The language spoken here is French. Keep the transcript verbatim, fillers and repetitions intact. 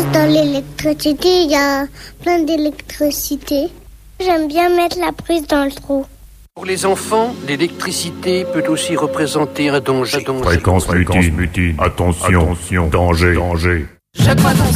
prise dans l'électricité, il y a plein d'électricité. J'aime bien mettre la prise dans le trou. Pour les enfants, l'électricité peut aussi représenter un danger. Fréquence mutine. Attention, attention, danger, danger. Jette pas ton